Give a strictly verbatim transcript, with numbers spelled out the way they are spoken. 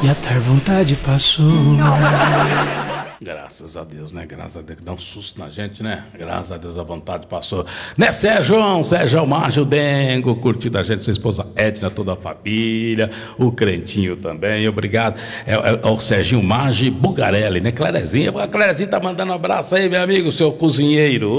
e a tal vontade passou. Graças a Deus, né? Graças a Deus, que dá um susto na gente, né? Graças a Deus a vontade passou. Né, Sérgio? Sérgio Márcio Dengo, curtindo a gente, sua esposa Edna, toda a família, o Crentinho também, obrigado. É, é, é o Serginho Magi Bugarelli, né? Clarezinha, a Clarezinha tá mandando um abraço aí, meu amigo, seu cozinheiro.